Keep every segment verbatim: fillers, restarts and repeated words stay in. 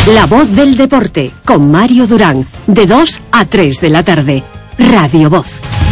La voz del deporte, con Mario Durán, de dos a tres de la tarde. Radio Voz.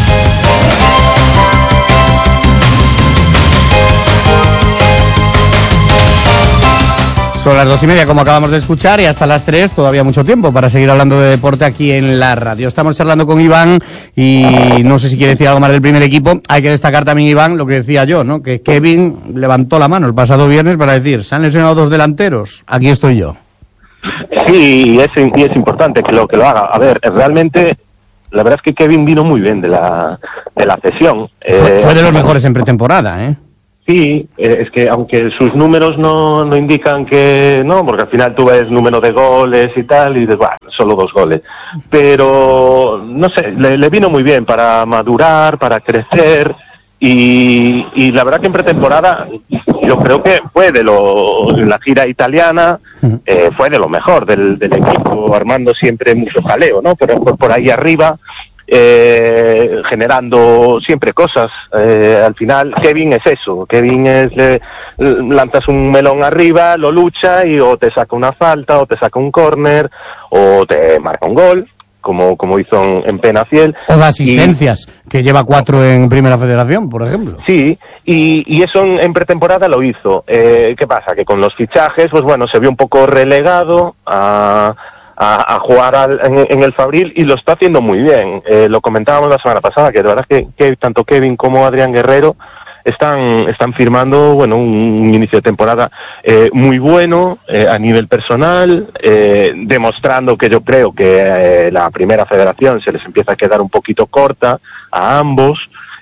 Son las dos y media, como acabamos de escuchar, y hasta las tres todavía mucho tiempo para seguir hablando de deporte aquí en la radio. Estamos charlando con Iván y no sé si quiere decir algo más del primer equipo. Hay que destacar también, Iván, lo que decía yo, ¿no? Que Kevin levantó la mano el pasado viernes para decir, se han lesionado dos delanteros, aquí estoy yo. Sí, y es, y es importante que lo, que lo haga. A ver, realmente, la verdad es que Kevin vino muy bien de la, de la cesión. Fue, eh, fue de los mejores en pretemporada, ¿eh? Sí, es que aunque sus números no, no indican que no, porque al final tú ves número de goles y tal, y dices, bueno, solo dos goles. Pero, no sé, le, le vino muy bien para madurar, para crecer, y, y la verdad que en pretemporada yo creo que fue de lo, en la gira italiana, eh, fue de lo mejor del, del equipo, armando siempre mucho jaleo, ¿no? Pero por, por ahí arriba, eh, generando siempre cosas. Eh, al final Kevin es eso, Kevin es, le, lanzas un melón arriba, lo lucha y o te saca una falta, o te saca un córner, o te marca un gol, como, como hizo en, en Penafiel. O de asistencias, y, que lleva cuatro en Primera Federación, por ejemplo. Sí, y, y eso en, en pretemporada lo hizo. Eh, ¿qué pasa? Que con los fichajes, pues bueno, se vio un poco relegado a... A, a jugar al, en, en el Fabril, y lo está haciendo muy bien. Eh, lo comentábamos la semana pasada, que de verdad que, que tanto Kevin como Adrián Guerrero están están firmando, bueno, un, un inicio de temporada eh, muy bueno eh, a nivel personal, eh, demostrando que yo creo que eh, la Primera Federación se les empieza a quedar un poquito corta a ambos.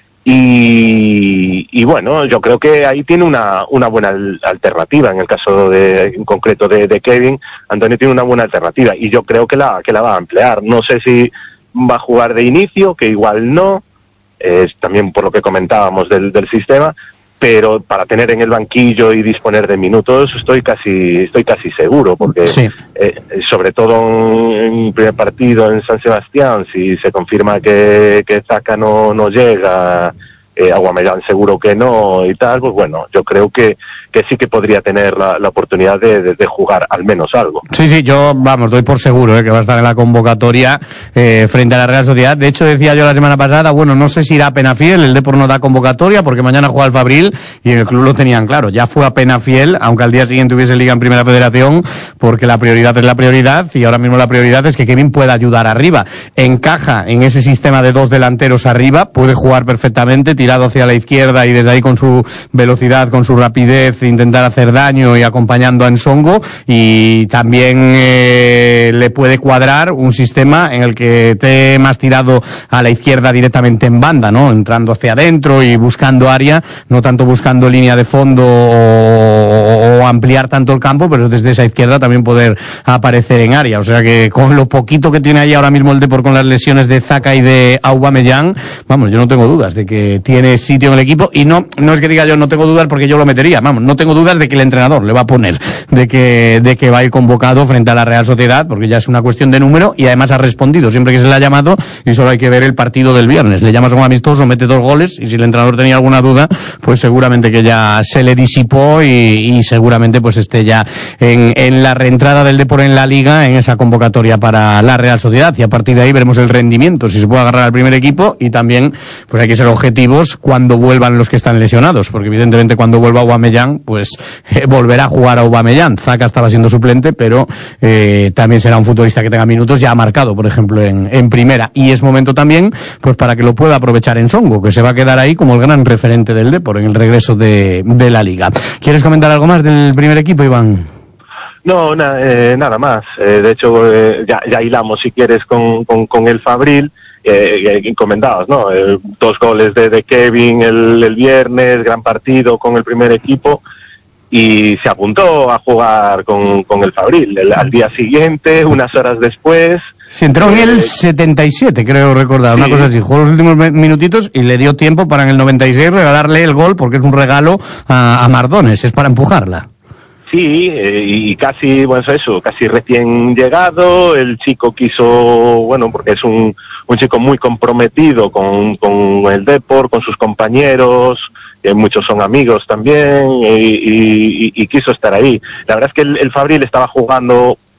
Y, y bueno, yo creo que ahí tiene una, una buena alternativa. En el caso de, en concreto de, de Kevin, Antonio tiene una buena alternativa, y yo creo que la, que la va a emplear. No sé si va a jugar de inicio, que igual no, es eh, también por lo que comentábamos del, del sistema, pero para tener en el banquillo y disponer de minutos estoy casi estoy casi seguro, porque sí. eh, sobre todo en el primer partido en San Sebastián, si se confirma que, que Zaka no, no llega, eh, Aubameyang seguro que no y tal, pues bueno, yo creo que, que sí que podría tener la, la oportunidad de, de, de jugar al menos algo. Sí, sí, yo, vamos, doy por seguro eh, que va a estar en la convocatoria eh, frente a la Real Sociedad. De hecho, decía yo la semana pasada, bueno, no sé si irá a Penafiel, el Depor no da convocatoria porque mañana juega el Fabril, y en el club lo tenían claro, ya fue a Penafiel, aunque al día siguiente hubiese Liga en Primera Federación, porque la prioridad es la prioridad, y ahora mismo la prioridad es que Kevin pueda ayudar arriba. Encaja en ese sistema de dos delanteros arriba, puede jugar perfectamente, tirado hacia la izquierda y desde ahí con su velocidad, con su rapidez, intentar hacer daño y acompañando a Nsongo, y también eh, le puede cuadrar un sistema en el que esté más tirado a la izquierda directamente en banda, ¿no? Entrando hacia adentro y buscando área, no tanto buscando línea de fondo o, o ampliar tanto el campo, pero desde esa izquierda también poder aparecer en área. O sea que con lo poquito que tiene ahí ahora mismo el Depor con las lesiones de Zaka y de Aubameyang, vamos, yo no tengo dudas de que tiene sitio en el equipo, y no no es que diga yo no tengo dudas porque yo lo metería, vamos, no tengo dudas de que el entrenador le va a poner, de que de que va a ir convocado frente a la Real Sociedad, porque ya es una cuestión de número, y además ha respondido siempre que se le ha llamado, y solo hay que ver el partido del viernes, le llamas a un amistoso, mete dos goles, y si el entrenador tenía alguna duda, pues seguramente que ya se le disipó, y, y seguramente pues esté ya en, en la reentrada del Depor en la Liga, en esa convocatoria para la Real Sociedad, y a partir de ahí veremos el rendimiento, si se puede agarrar al primer equipo, y también pues hay que ser objetivos cuando vuelvan los que están lesionados, porque evidentemente cuando vuelva Aubameyang, pues eh, volverá a jugar a Aubameyang. Zaka estaba siendo suplente, pero eh, también será un futbolista que tenga minutos, ya ha marcado, por ejemplo, en, en primera, y es momento también pues para que lo pueda aprovechar Nsongo, que se va a quedar ahí como el gran referente del Depor en el regreso de, de la Liga. ¿Quieres comentar algo más del primer equipo, Iván? No, na, eh, nada más. Eh, de hecho, eh, ya, ya hilamos, si quieres, con, con, con el Fabril. Eh, eh, comentabas, ¿no? Eh, dos goles de, de Kevin el, el viernes, gran partido con el primer equipo, y se apuntó a jugar con, con el Fabril. El, al día siguiente, unas horas después... Se entró en el setenta y siete, creo recordar, sí. Una cosa así. Jugó los últimos minutitos y le dio tiempo para en el noventa y seis regalarle el gol, porque es un regalo a, a Mardones, es para empujarla. Sí, eh, y casi, bueno, eso, casi recién llegado, el chico quiso, bueno, porque es un, un chico muy comprometido con, con el Depor, con sus compañeros, eh, muchos son amigos también, y, y, y quiso estar ahí. La verdad es que el, el Fabril estaba jugando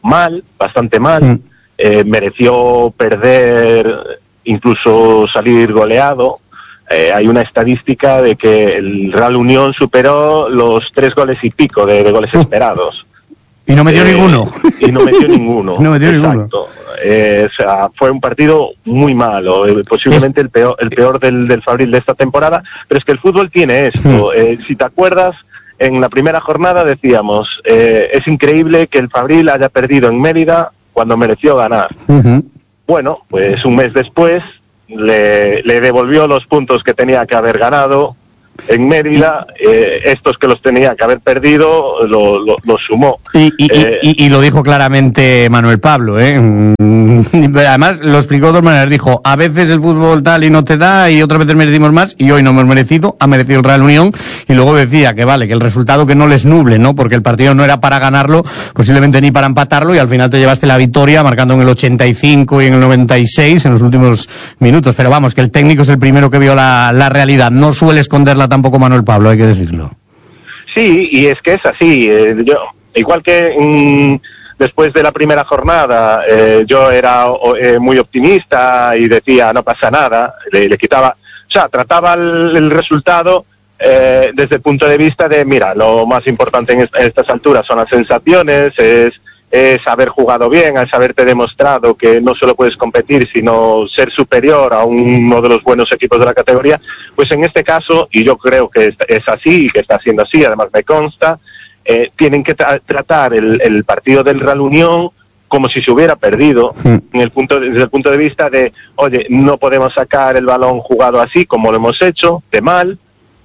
mal, bastante mal, sí. eh, mereció perder, incluso salir goleado. Eh, hay una estadística de que el Real Unión superó los tres goles y pico de, de goles esperados. Y no metió eh, ninguno. Y no metió ninguno. no metió Exacto. ninguno. Eh, o sea, fue un partido muy malo, eh, posiblemente es... el peor, el peor del, del Fabril de esta temporada, pero es que el fútbol tiene esto. Sí. Eh, si te acuerdas, en la primera jornada decíamos, eh, es increíble que el Fabril haya perdido en Mérida cuando mereció ganar. Uh-huh. Bueno, pues un mes después le, le devolvió los puntos que tenía que haber ganado en Mérida, eh, estos que los tenía que haber perdido, lo, lo, lo sumó. Y, y, eh, y, y lo dijo claramente Manuel Pablo, ¿eh? Además, lo explicó de dos maneras. Dijo, a veces el fútbol tal y no te da, y otras veces merecimos más, y hoy no hemos merecido, ha merecido el Real Unión. Y luego decía que vale, que el resultado que no les nuble, ¿no? Porque el partido no era para ganarlo, posiblemente ni para empatarlo, y al final te llevaste la victoria, marcando en el ochenta y cinco y en el noventa y seis, en los últimos minutos. Pero vamos, que el técnico es el primero que vio la, la realidad. No suele esconderla tampoco Manuel Pablo, hay que decirlo. Sí, y es que es así. Eh, yo, igual que mmm, después de la primera jornada, eh, yo era eh, muy optimista y decía no pasa nada, le, le quitaba, o sea, trataba el, el resultado eh, desde el punto de vista de, mira, lo más importante en, est- en estas alturas son las sensaciones, es es haber jugado bien, es haberte demostrado que no solo puedes competir, sino ser superior a uno de los buenos equipos de la categoría. Pues en este caso, y yo creo que es así, y que está siendo así, además me consta, eh, tienen que tra- tratar el, el partido del Real Unión como si se hubiera perdido, sí. en el punto, desde el punto de vista de, oye, no podemos sacar el balón jugado así como lo hemos hecho, de mal,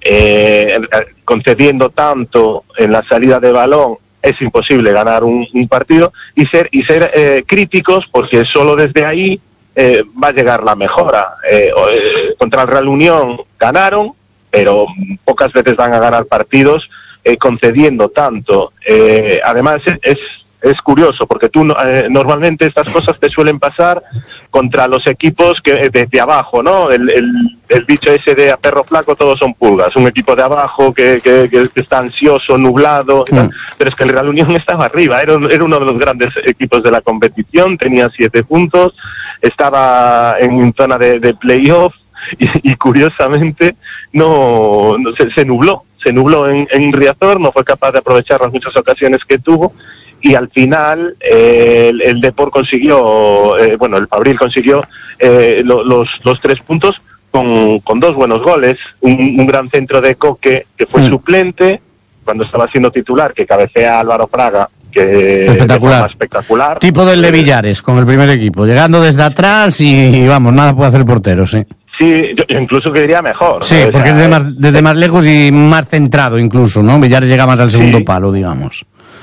eh, concediendo tanto en la salida de balón, es imposible ganar un, un partido, y ser y ser eh, críticos, porque solo desde ahí eh, va a llegar la mejora. Eh, eh, contra el Real Unión ganaron, pero pocas veces van a ganar partidos eh, concediendo tanto. Eh, además es, es es curioso, porque tú eh, normalmente estas cosas te suelen pasar contra los equipos que de, de abajo, ¿no? El, el, el dicho ese de a perro flaco todos son pulgas, un equipo de abajo que, que, que está ansioso, nublado, mm. pero es que el Real Unión estaba arriba, era, era uno de los grandes equipos de la competición, tenía siete puntos, estaba en zona de, de playoff, y, y curiosamente no, no se, se nubló, se nubló en, en Riazor, no fue capaz de aprovechar las muchas ocasiones que tuvo, y al final eh, el, el Depor consiguió, eh, bueno, el Fabril consiguió eh, lo, los, los tres puntos con, con dos buenos goles, un, un gran centro de Coque que fue mm. suplente cuando estaba siendo titular, que cabecea a Álvaro Fraga, que espectacular. espectacular. Tipo del de Villares con el primer equipo, llegando desde atrás y vamos, nada puede hacer el portero, sí. Sí, yo, yo incluso que diría mejor. Sí, ¿no? porque o sea, es desde más, desde más lejos y más centrado incluso, ¿no? Villares llega más al segundo sí. palo, digamos.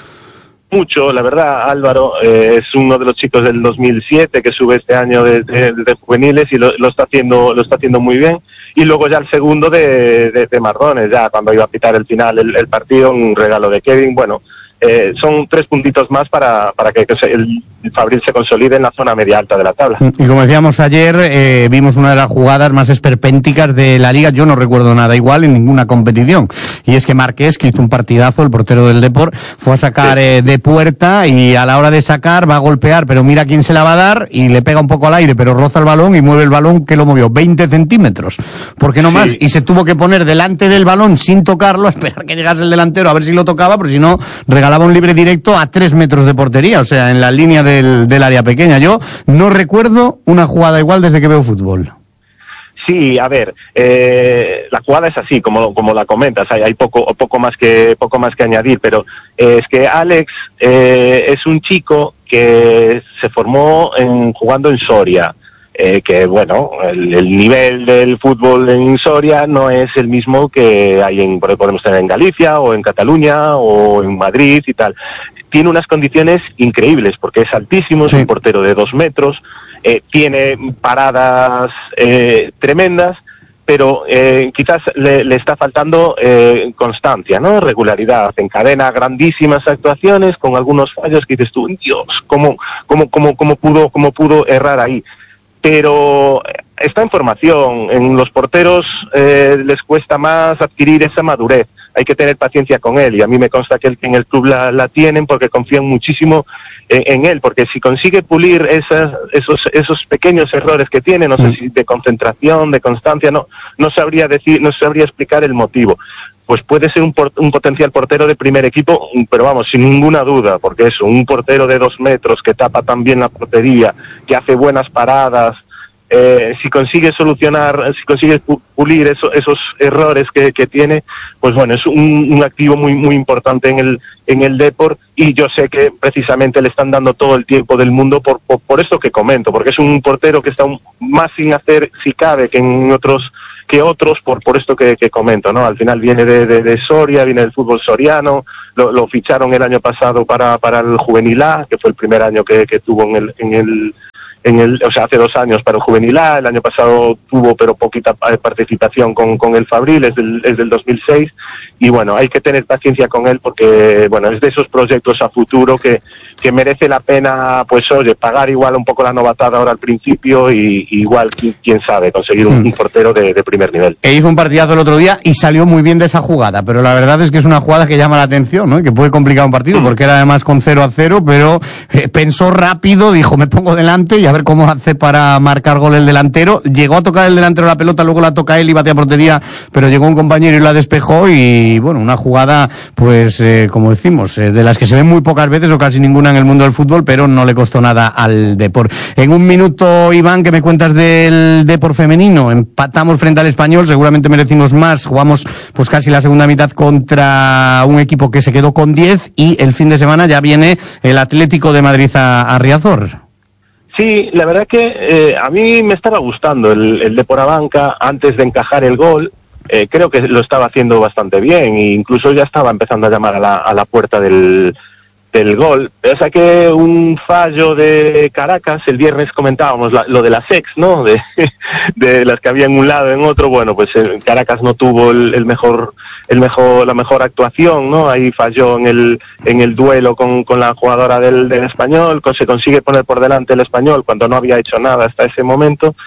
Mucho, la verdad, Álvaro eh, es uno de los chicos del dos mil siete que sube este año de, de, de juveniles y lo, lo está haciendo lo está haciendo muy bien. Y luego ya el segundo de, de, de Mardones, ya cuando iba a pitar el final el, el partido, un regalo de Kevin. Bueno, eh, son tres puntitos más para, para que, que se, el, el Fabril se consolide en la zona media alta de la tabla. Y como decíamos ayer, eh, vimos una de las jugadas más esperpénticas de la Liga. Yo no recuerdo nada igual en ninguna competición. Y es que Marqués, que hizo un partidazo, el portero del Depor, fue a sacar sí. eh, de puerta y a la hora de sacar va a golpear, pero mira quién se la va a dar y le pega un poco al aire, pero roza el balón y mueve el balón que lo movió veinte centímetros. ¿Por qué no sí. más? Y se tuvo que poner delante del balón sin tocarlo, a esperar que llegase el delantero a ver si lo tocaba, pero si no, regalaba un libre directo a tres metros de portería, o sea, en la línea del, del área pequeña. Yo no recuerdo una jugada igual desde que veo fútbol. Sí, a ver, eh, la jugada es así, como como la comentas, hay, hay poco poco más que poco más que añadir, pero eh, es que Alex eh, es un chico que se formó en, jugando en Soria. Eh, que bueno, el, el nivel del fútbol en Soria no es el mismo que hay en, podemos tener en Galicia o en Cataluña o en Madrid y tal. Tiene unas condiciones increíbles porque es altísimo, sí. es un portero de dos metros, eh, tiene paradas eh, tremendas, pero eh, quizás le, le está faltando eh, constancia, ¿no? Regularidad. Encadena grandísimas actuaciones con algunos fallos que dices tú, Dios, ¿cómo, cómo, cómo, cómo pudo, cómo pudo errar ahí? pero está en formación. En los porteros eh, les cuesta más adquirir esa madurez. Hay que tener paciencia con él, y a mí me consta que, el, que en el club la, la tienen porque confían muchísimo en, en él, porque si consigue pulir esas, esos, esos pequeños errores que tiene, no sé si de concentración, de constancia, no, no sabría decir, no sabría explicar el motivo. Pues puede ser un, por, un potencial portero de primer equipo, pero vamos, sin ninguna duda, porque eso, un portero de dos metros que tapa tan bien la portería, que hace buenas paradas, eh, si consigue solucionar, si consigue pulir eso, esos errores que, que tiene, pues bueno, es un, un activo muy muy importante en el en el Depor, y yo sé que precisamente le están dando todo el tiempo del mundo por por, por esto que comento, porque es un portero que está un, más sin hacer, si cabe, que en otros que otros por por esto que, que comento, ¿no? Al final viene de, de, de Soria, viene del fútbol soriano, lo, lo ficharon el año pasado para para el Juvenil A, que fue el primer año que, que tuvo en el en el en el, o sea, hace dos años para el Juvenil A, el año pasado tuvo pero poquita participación con, con el Fabril, es del, es del dos mil seis, y bueno, hay que tener paciencia con él porque, bueno, es de esos proyectos a futuro que, que merece la pena, pues oye, pagar igual un poco la novatada ahora al principio y, y igual, quién, quién sabe, conseguir un, un portero de, de primer nivel. E hizo un partidazo el otro día y salió muy bien de esa jugada, pero la verdad es que es una jugada que llama la atención, ¿no? Y que puede complicar un partido, mm. porque era además con cero a cero, pero eh, pensó rápido, dijo, me pongo delante y a ver cómo hace para marcar gol el delantero. Llegó a tocar el delantero la pelota, luego la toca él y batea portería, pero llegó un compañero y la despejó, y bueno, una jugada, pues, eh, como decimos, eh, de las que se ven muy pocas veces o casi ninguna en el mundo del fútbol, pero no le costó nada al Depor. En un minuto, Iván, ¿qué me cuentas del Depor femenino? Empatamos frente al Español, seguramente merecimos más, jugamos pues casi la segunda mitad contra un equipo que se quedó con diez, y el fin de semana ya viene el Atlético de Madrid a, a Riazor. Sí, la verdad que eh, a mí me estaba gustando el, el Depor Abanca antes de encajar el gol. Eh, creo que lo estaba haciendo bastante bien, e incluso ya estaba empezando a llamar a la, a la puerta del, del gol. O sea que un fallo de Caracas, el viernes comentábamos la, lo de las ex, ¿no? De, de las que había en un lado, en otro. Bueno, pues en Caracas no tuvo el, el mejor, el mejor, la mejor actuación, ¿no? Ahí falló en el, en el duelo con, con la jugadora del, del Español, se consigue poner por delante el Español cuando no había hecho nada hasta ese momento.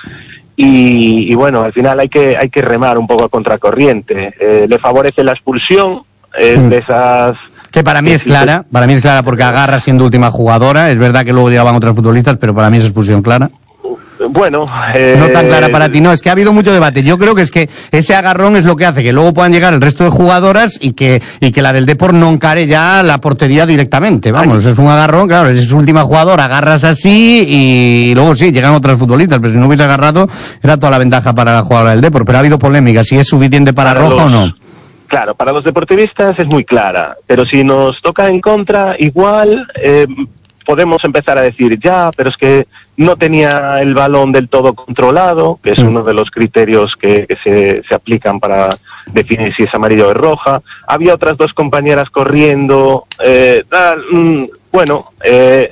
Y, y bueno, al final hay que, hay que remar un poco a contracorriente. Eh, le favorece la expulsión, eh, mm. de esas... Que para mí es clara, para mí es clara porque agarra siendo última jugadora. Es verdad que luego llegaban otros futbolistas, pero para mí es expulsión clara. Bueno, eh... no tan clara para ti, no, es que ha habido mucho debate. Yo creo que es que ese agarrón es lo que hace que luego puedan llegar el resto de jugadoras y que y que la del Depor no encare ya la portería directamente. Vamos, Ay. es un agarrón, claro, es su última jugadora, agarras así y luego sí, llegan otras futbolistas, pero si no hubiese agarrado era toda la ventaja para la jugadora del Depor. Pero ha habido polémica, si es suficiente para, para roja los... o no. Claro, para los deportivistas es muy clara, pero si nos toca en contra, igual eh, podemos empezar a decir, ya, pero es que no tenía el balón del todo controlado, que es uno de los criterios que, que se, se aplican para definir si es amarillo o es roja. Había otras dos compañeras corriendo, eh, tal, mm, bueno, eh,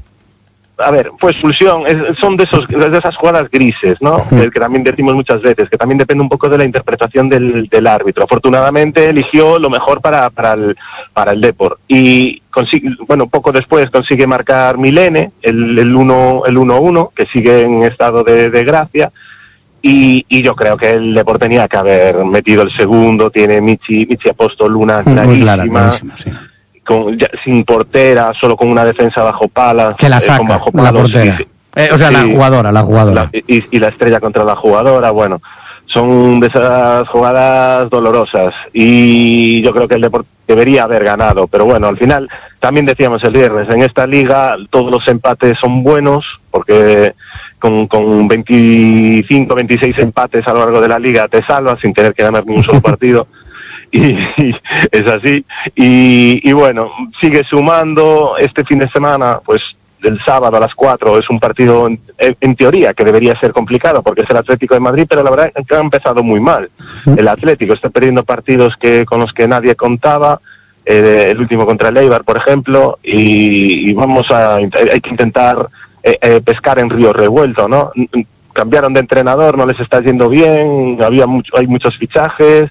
a ver, fue expulsión, es, son de esos de esas jugadas grises, ¿no? Que, que también decimos muchas veces, que también depende un poco de la interpretación del, del árbitro. Afortunadamente eligió lo mejor para para el para el Depor y consigue, bueno, poco después consigue marcar Milene, el el uno el uno uno, que sigue en estado de, de gracia. Y, y yo creo que el Depor tenía que haber metido el segundo. Tiene Michi Michi Apóstol una clarísima, clara, clarísima, sí. Con, ya, sin portera, solo con una defensa bajo palas. Que la saca, eh, con bajo palos, la portera. Sí, eh, o sea, sí, la jugadora, la jugadora. La, y, y la estrella contra la jugadora, bueno, son de esas jugadas dolorosas. Y yo creo que el Deportivo debería haber ganado. Pero bueno, al final, también decíamos el viernes, en esta liga todos los empates son buenos, porque con, con veinticinco, veintiséis empates a lo largo de la liga te salvas sin tener que ganar ni un solo partido. Y, y es así, y, y bueno, sigue sumando. Este fin de semana, pues del sábado a las cuatro, es un partido en, en teoría que debería ser complicado porque es el Atlético de Madrid, pero la verdad es que ha empezado muy mal. El Atlético está perdiendo partidos que con los que nadie contaba, eh, el último contra el Eibar, por ejemplo, y, y vamos a hay que intentar eh, eh, pescar en río revuelto, ¿no? Cambiaron de entrenador, no les está yendo bien, había mucho, hay muchos fichajes.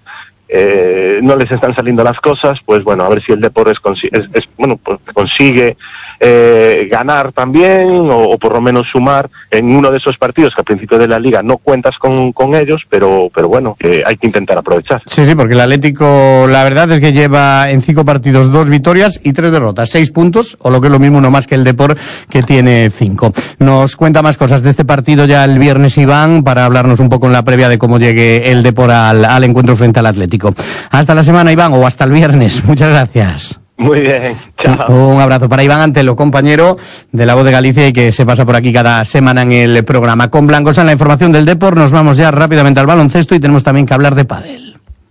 eh, no les están saliendo las cosas, pues bueno, a ver si el Depor es, es, es, bueno, pues consigue eh, ganar también, o, o por lo menos sumar en uno de esos partidos que al principio de la Liga no cuentas con, con ellos, pero, pero bueno, que hay que intentar aprovechar. Sí, sí, porque el Atlético, la verdad es que lleva en cinco partidos dos victorias y tres derrotas, seis puntos, o lo que es lo mismo, uno más que el Depor, que tiene cinco. Nos cuenta más cosas de este partido ya el viernes, Iván, para hablarnos un poco en la previa de cómo llegue el Depor al, al encuentro frente al Atlético. Hasta la semana, Iván, o hasta el viernes. Muchas gracias. Muy bien, chao. Un abrazo para Iván Antelo, compañero de La Voz de Galicia y que se pasa por aquí cada semana en el programa. Con Blancos en la información del Depor, nos vamos ya rápidamente al baloncesto y tenemos también que hablar de pádel.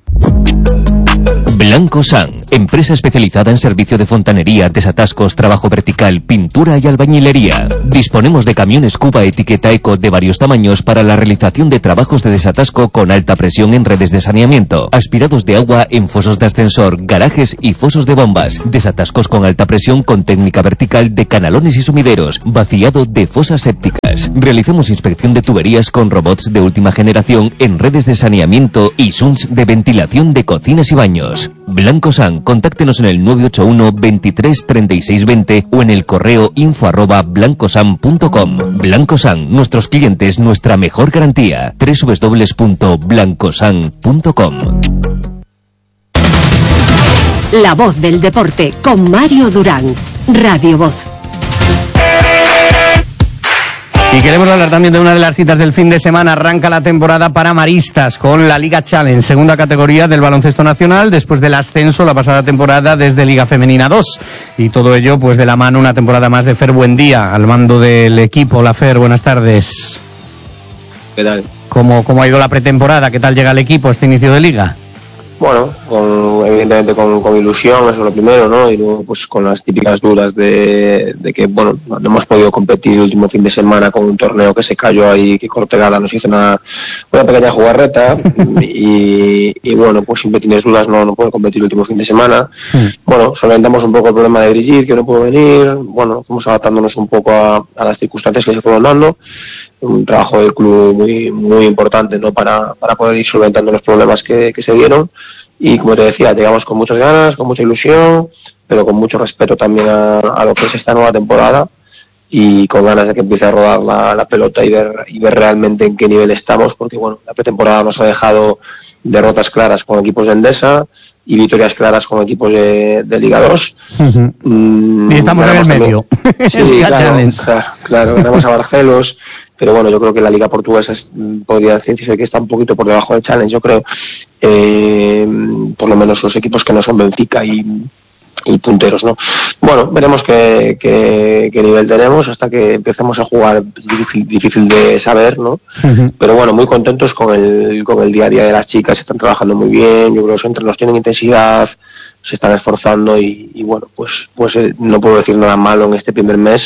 Blancosan, empresa especializada en servicio de fontanería, desatascos, trabajo vertical, pintura y albañilería. Disponemos de camiones Cuba etiqueta Eco de varios tamaños para la realización de trabajos de desatasco con alta presión en redes de saneamiento, aspirados de agua en fosos de ascensor, garajes y fosos de bombas, desatascos con alta presión con técnica vertical de canalones y sumideros, vaciado de fosas sépticas. Realizamos inspección de tuberías con robots de última generación en redes de saneamiento y S U N S de ventilación de cocinas y baños. Blancosan, contáctenos en el nueve ocho uno veintitrés treinta y seis veinte o en el correo info arroba blancosan punto com. Blancosan, nuestros clientes, nuestra mejor garantía. doble u doble u doble u punto blancosan punto com. La voz del deporte con Mario Durán. Radio Voz. Y queremos hablar también de una de las citas del fin de semana. Arranca la temporada para Maristas con la Liga Challenge, segunda categoría del baloncesto nacional, después del ascenso la pasada temporada desde Liga Femenina dos. Y todo ello pues de la mano una temporada más de Fer Buendía, al mando del equipo. Hola Fer, buenas tardes. ¿Qué tal? ¿Cómo, cómo ha ido la pretemporada? ¿Qué tal llega el equipo a este inicio de liga? Bueno, con, evidentemente con, con ilusión, eso es lo primero, ¿no? Y luego pues con las típicas dudas de, de que, bueno, no hemos podido competir el último fin de semana con un torneo que se cayó ahí, que Cortegada nos hizo una, una pequeña jugarreta y, y bueno, pues siempre tienes dudas, no, no puedo competir el último fin de semana. Mm. Bueno, solventamos un poco el problema de Brigitte, que no pudo venir, bueno, fuimos adaptándonos un poco a, a las circunstancias que se fueron dando. Un trabajo del club muy muy importante, ¿no? Para, para poder ir solventando los problemas que, que se dieron. Y como te decía, llegamos con muchas ganas, con mucha ilusión, pero con mucho respeto también a, a lo que es esta nueva temporada y con ganas de que empiece a rodar la, la pelota y ver, y ver realmente en qué nivel estamos, porque bueno, la pretemporada nos ha dejado derrotas claras con equipos de Endesa y victorias claras con equipos de, de Liga dos. Uh-huh. Mm, y estamos en el medio. Sí, claro, claro, claro, ganamos a Barcelos. Pero bueno, yo creo que la Liga Portuguesa es, podría decirse que está un poquito por debajo del Challenge, yo creo. Eh, por lo menos los equipos que no son Benfica y, y punteros, ¿no? Bueno, veremos qué, qué, qué nivel tenemos hasta que empecemos a jugar. Difícil, difícil de saber, ¿no? Uh-huh. Pero bueno, muy contentos con el, con el día a día de las chicas. Están trabajando muy bien. Yo creo que los entrenos tienen intensidad, se están esforzando y, y bueno, pues pues eh, no puedo decir nada malo en este primer mes,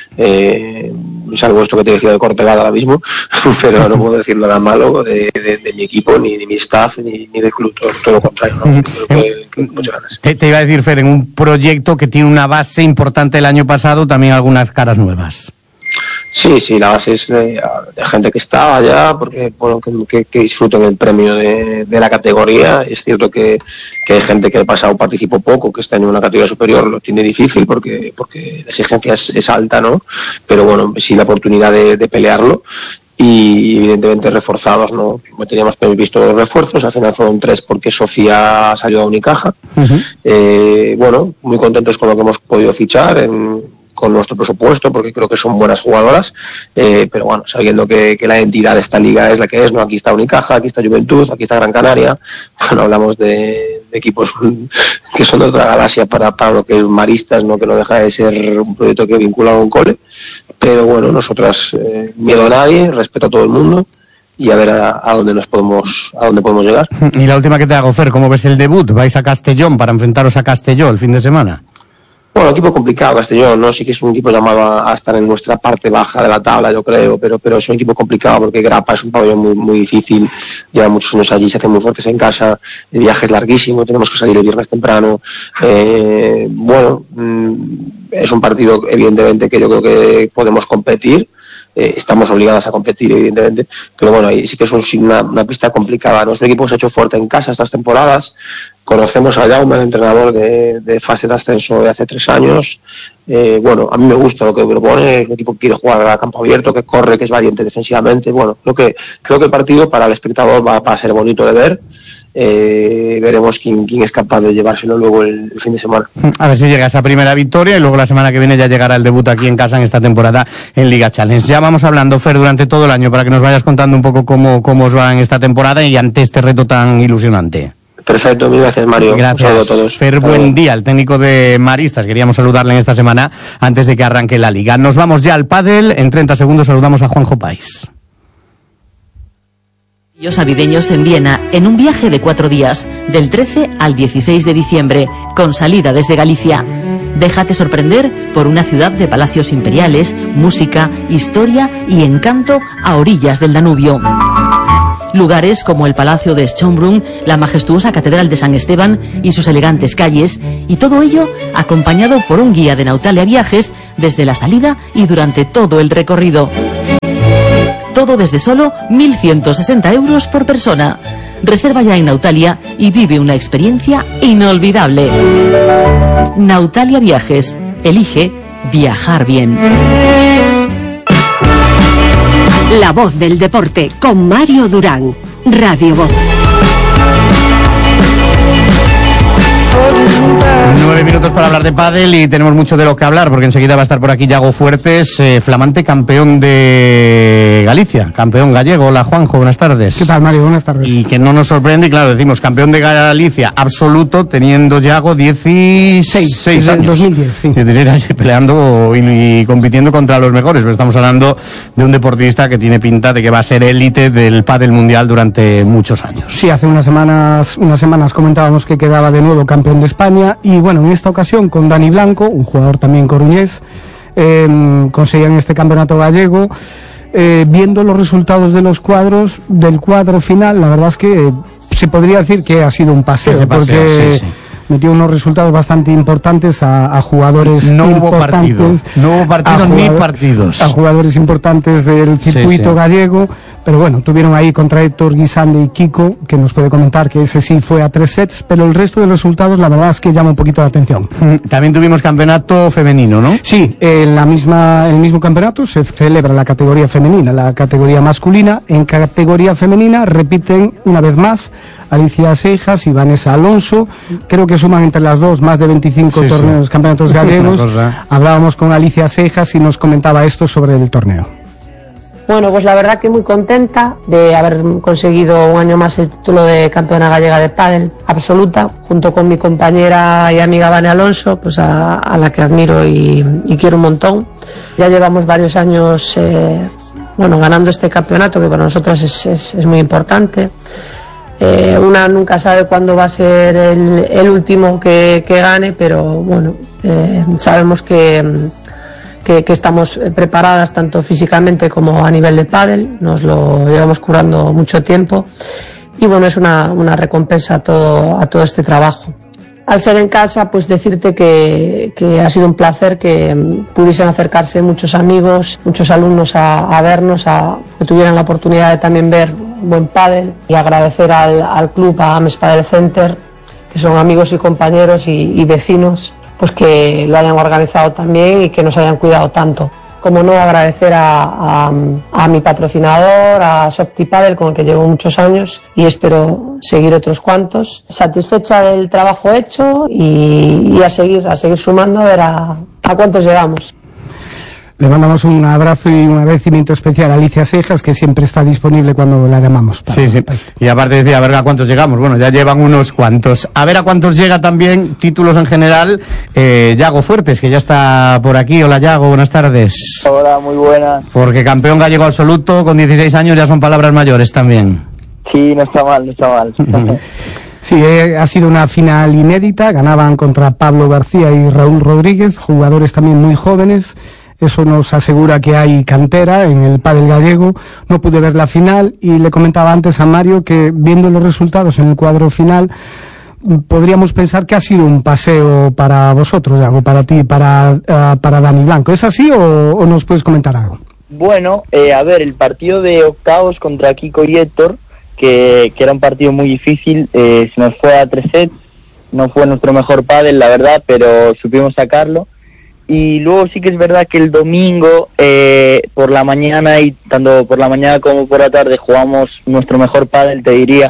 eh, salvo esto que te decía de Cortegada ahora mismo, pero no puedo decir nada malo de, de, de mi equipo, ni de mi staff, ni, ni del club, todo, todo lo contrario, ¿no? Creo que, que muchas ganas. Te, te iba a decir, Fer, en un proyecto que tiene una base importante el año pasado, también algunas caras nuevas. Sí, sí, la base es de, de gente que está allá, porque bueno, que, que, que disfruten el premio de, de la categoría. Es cierto que, que hay gente que el pasado participó poco, que está en una categoría superior lo tiene difícil porque porque la exigencia es, es alta, ¿no? Pero bueno, sí la oportunidad de, de pelearlo. Y evidentemente reforzados, ¿no? Teníamos previsto dos refuerzos, al final fueron tres porque Sofía salió a Unicaja. Uh-huh. Eh, bueno, muy contentos con lo que hemos podido fichar en con nuestro presupuesto, porque creo que son buenas jugadoras, eh, pero bueno, sabiendo que, que la entidad de esta liga es la que es, ¿no? Aquí está Unicaja, aquí está Juventud, aquí está Gran Canaria, bueno, hablamos de, de equipos que son de otra galaxia para, para lo que es Maristas, ¿no? Que no deja de ser un proyecto que vincula a un cole, pero bueno, nosotras, eh, miedo a nadie, respeto a todo el mundo, y a ver a, a dónde nos podemos a dónde podemos llegar. Y la última que te hago, Fer, ¿cómo ves el debut? ¿Vais a Castellón para enfrentaros a Castelló el fin de semana? Bueno, equipo complicado, Castellón, ¿no? Sí que es un equipo llamado a, a estar en nuestra parte baja de la tabla, yo creo, pero pero es un equipo complicado porque Grapa es un pabellón muy muy difícil, lleva muchos años allí, se hacen muy fuertes en casa, el viaje es larguísimo, tenemos que salir el viernes temprano, eh, bueno, mmm, es un partido evidentemente que yo creo que podemos competir, eh, estamos obligados a competir, evidentemente, pero bueno, ahí sí que es un, una, una pista complicada. Nuestro equipo se ha hecho fuerte en casa estas temporadas, conocemos a Jaume, el entrenador de, de fase de ascenso de hace tres años. Eh, bueno, a mí me gusta lo que propone, el equipo quiere jugar a campo abierto, que corre, que es valiente defensivamente. Bueno, creo que creo que el partido para el espectador va, va a ser bonito de ver. Eh, veremos quién, quién es capaz de llevárselo luego el, el fin de semana. A ver si llega esa primera victoria y luego la semana que viene ya llegará el debut aquí en casa en esta temporada en Liga Challenge. Ya vamos hablando, Fer, durante todo el año para que nos vayas contando un poco cómo, cómo os va en esta temporada y ante este reto tan ilusionante. Perfecto, mil gracias, Mario. Gracias, a todos. Fer, buen día, el técnico de Maristas. Queríamos saludarle en esta semana antes de que arranque la Liga. Nos vamos ya al pádel. En treinta segundos saludamos a Juanjo País. Los navideños en Viena, en un viaje de cuatro días, del trece al dieciséis de diciembre, con salida desde Galicia. Déjate sorprender por una ciudad de palacios imperiales, música, historia y encanto a orillas del Danubio. Lugares como el Palacio de Schönbrunn, la majestuosa Catedral de San Esteban y sus elegantes calles, y todo ello acompañado por un guía de Nautalia Viajes desde la salida y durante todo el recorrido. Todo desde solo mil ciento sesenta euros por persona. Reserva ya en Nautalia y vive una experiencia inolvidable. Nautalia Viajes. Elige viajar bien. La voz del deporte con Mario Durán. Radio Voz. Nueve minutos para hablar de pádel y tenemos mucho de lo que hablar porque enseguida va a estar por aquí Yago Fuertes, eh, flamante campeón de Galicia, campeón gallego. Hola Juanjo, buenas tardes. ¿Qué tal, Mario? Buenas tardes. Y que no nos sorprende, y claro, decimos campeón de Galicia absoluto teniendo Yago dieciséis años. dos mil diez, sí. Y peleando y, y compitiendo contra los mejores, pero estamos hablando de un deportista que tiene pinta de que va a ser élite del pádel mundial durante muchos años. Sí, hace unas semanas, unas semanas comentábamos que quedaba de nuevo campeón de España y bueno, en esta ocasión con Dani Blanco, un jugador también coruñés, eh, conseguían este campeonato gallego. Eh, viendo los resultados de los cuadros, del cuadro final, la verdad es que eh, se podría decir que ha sido un paseo, Ese paseo porque sí, sí. metió unos resultados bastante importantes a, a jugadores no importantes. Hubo partido, no hubo partidos ni partidos. A jugadores importantes del circuito sí, sí. gallego, pero bueno, tuvieron ahí contra Héctor Guisande y Kiko, que nos puede comentar que ese sí fue a tres sets, pero el resto de los resultados la verdad es que llama un poquito la atención. También tuvimos campeonato femenino, ¿no? Sí, en la misma, el mismo campeonato se celebra la categoría femenina, la categoría masculina. En categoría femenina repiten una vez más Alicia Seijas y Vanessa Alonso. Creo que suman entre las dos más de veinticinco sí, torneos, sí. campeonatos gallegos. Hablábamos con Alicia Seijas y nos comentaba esto sobre el torneo. Bueno, pues la verdad que muy contenta de haber conseguido un año más el título de campeona gallega de pádel absoluta, junto con mi compañera y amiga Vane Alonso, pues a, a la que admiro y, y quiero un montón. Ya llevamos varios años eh, bueno, ganando este campeonato, que para nosotras es, es, es muy importante. Eh, una nunca sabe cuándo va a ser el, el último que, que gane, pero bueno, eh, sabemos que Que, que estamos preparadas tanto físicamente como a nivel de pádel, nos lo llevamos curando mucho tiempo y bueno, es una, una recompensa a todo, a todo este trabajo. Al ser en casa, pues decirte que, que ha sido un placer que pudiesen acercarse muchos amigos, muchos alumnos a, a vernos, a, que tuvieran la oportunidad de también ver buen pádel y agradecer al, al club, a Ames Padel Center, que son amigos y compañeros y, y vecinos, pues que lo hayan organizado también y que nos hayan cuidado tanto. Como no, agradecer a, a, a mi patrocinador, a Softy Padel, con el que llevo muchos años y espero seguir otros cuantos. Satisfecha del trabajo hecho y, y a seguir, a seguir sumando a ver a, a cuántos llegamos. Le mandamos un abrazo y un agradecimiento especial a Alicia Seijas, que siempre está disponible cuando la llamamos. Sí, sí. Y aparte decía, a ver a cuántos llegamos. Bueno, ya llevan unos cuantos. A ver a cuántos llega también, títulos en general, eh, Yago Fuertes, que ya está por aquí. Hola, Yago, buenas tardes. Hola, muy buenas. Porque campeón gallego absoluto, con dieciséis años, ya son palabras mayores también. Sí, no está mal, no está mal. Sí, eh, ha sido una final inédita. Ganaban contra Pablo García y Raúl Rodríguez, jugadores también muy jóvenes. Eso nos asegura que hay cantera en el pádel gallego. No pude ver la final y le comentaba antes a Mario que viendo los resultados en el cuadro final podríamos pensar que ha sido un paseo para vosotros, Yago, para ti, para, uh, para Dani Blanco. ¿Es así o, o nos puedes comentar algo? Bueno, eh, a ver, el partido de octavos contra Kiko y Héctor, que, que era un partido muy difícil, eh, se nos fue a tres sets, no fue nuestro mejor pádel, la verdad, pero supimos sacarlo. Y luego sí que es verdad que el domingo, eh, por la mañana, y tanto por la mañana como por la tarde, jugamos nuestro mejor pádel, te diría,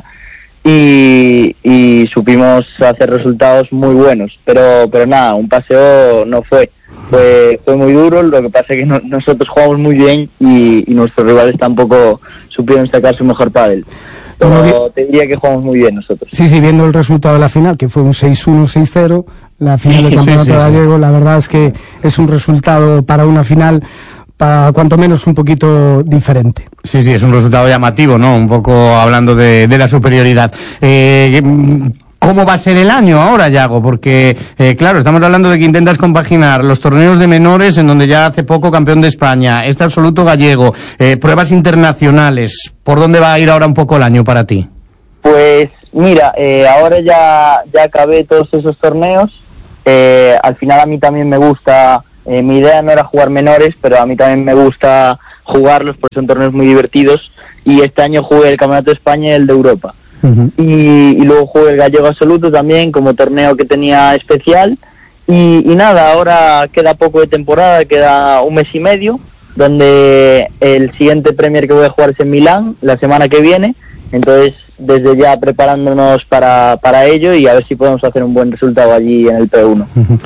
y, y supimos hacer resultados muy buenos. Pero, pero nada, un paseo no fue. Fue, fue muy duro, lo que pasa es que no, nosotros jugamos muy bien y, y nuestros rivales tampoco supieron sacar su mejor pádel. Pero bueno, te diría que jugamos muy bien nosotros. Sí, sí, viendo el resultado de la final, que fue un seis uno, seis cero, la final del campeonato sí, sí, gallego, sí. La verdad es que es un resultado para una final, para cuanto menos un poquito diferente. Sí, sí, es un resultado llamativo, ¿no? Un poco hablando de, de la superioridad. Eh, ¿Cómo va a ser el año ahora, Yago? Porque, eh, claro, estamos hablando de que intentas compaginar los torneos de menores, en donde ya hace poco campeón de España, este absoluto gallego, eh, pruebas internacionales. ¿Por dónde va a ir ahora un poco el año para ti? Pues, mira, eh, ahora ya, ya acabé todos esos torneos. Eh, al final a mí también me gusta, eh, mi idea no era jugar menores, pero a mí también me gusta jugarlos porque son torneos muy divertidos. Y este año jugué el Campeonato de España y el de Europa. Uh-huh. y, y luego jugué el Gallego Absoluto también como torneo que tenía especial y, y nada, ahora queda poco de temporada, queda un mes y medio, donde el siguiente Premier que voy a jugar es en Milán la semana que viene, entonces desde ya preparándonos para, para ello y a ver si podemos hacer un buen resultado allí en el P uno. Uh-huh.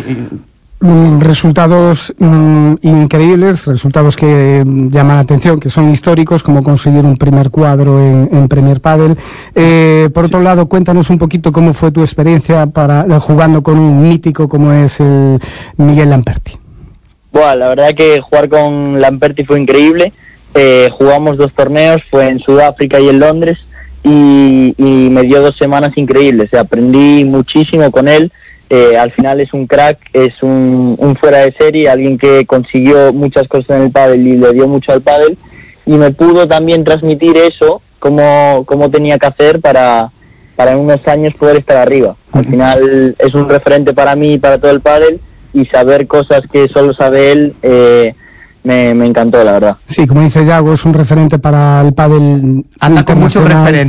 Mm, resultados mm, increíbles, resultados que mm, llaman la atención, que son históricos, como conseguir un primer cuadro en, en Premier Padel. Eh, por otro lado, cuéntanos un poquito cómo fue tu experiencia para eh, jugando con un mítico como es el Miguel Lamperti. Bueno, la verdad que jugar con Lamperti fue increíble. Eh, jugamos dos torneos, fue en Sudáfrica y en Londres, y, y me dio dos semanas increíbles. O sea, aprendí muchísimo con él. Eh, al final es un crack, es un, un fuera de serie, alguien que consiguió muchas cosas en el pádel y le dio mucho al pádel, y me pudo también transmitir eso, cómo, cómo tenía que hacer para, para en unos años poder estar arriba. Al final es un referente para mí y para todo el pádel, y saber cosas que solo sabe él, eh, me, me encantó, la verdad. Sí, como dice Yago, es un referente para el pádel. Anda con muchos referentes.